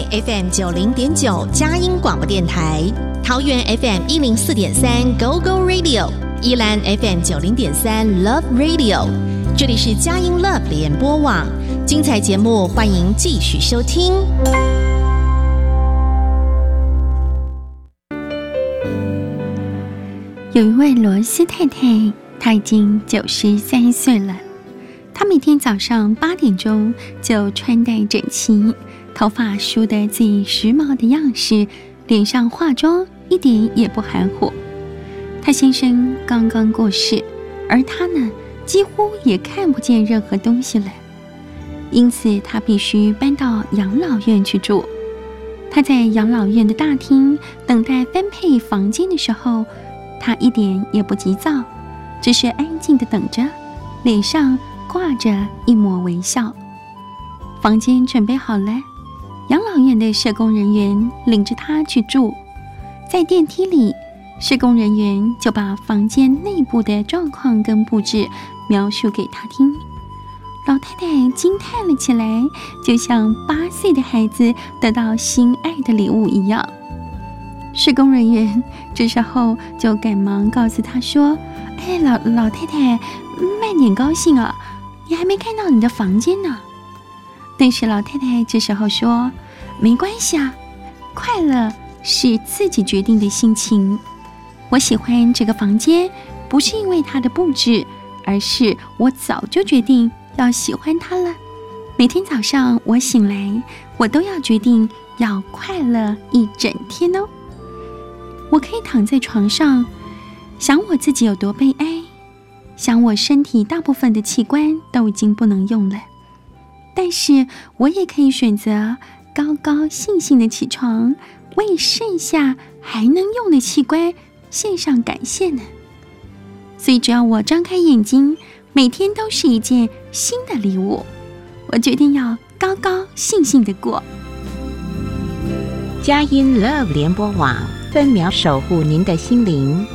FM 90.9佳音广播电台，桃园 FM 104.3 Go Go Radio， 宜兰 FM 90.3 Love Radio。这里是佳音 Love 联播网，精彩节目欢迎继续收听。 有一位罗斯太太，她已经93岁了。她每天早上8点钟就穿戴整齐，头发梳得最时髦的样式，脸上化妆一点也不含糊。她先生刚刚过世，而她呢，几乎也看不见任何东西了，因此她必须搬到养老院去住。她在养老院的大厅等待分配房间的时候，她一点也不急躁，只是安静地等着，脸上挂着一抹微笑。房间准备好了，养老院的社工人员领着她去住。在电梯里，社工人员就把房间内部的状况跟布置描述给她听。老太太惊叹了起来，就像8岁的孩子得到心爱的礼物一样。社工人员这时候就赶忙告诉她说：“哎，老太太，慢点高兴啊，你还没看到你的房间呢。”但是老太太这时候说：“没关系啊，快乐是自己决定的心情。我喜欢这个房间，不是因为它的布置，而是我早就决定要喜欢它了。每天早上我醒来，我都要决定要快乐一整天哦。我可以躺在床上，想我自己有多悲哀，想我身体大部分的器官都已经不能用了，但是我也可以选择高高兴兴的起床，为剩下还能用的器官献上感谢呢。所以只要我张开眼睛，每天都是一件新的礼物，我决定要高高兴兴的过。” 佳音 Love 联播网，分秒守护您的心灵。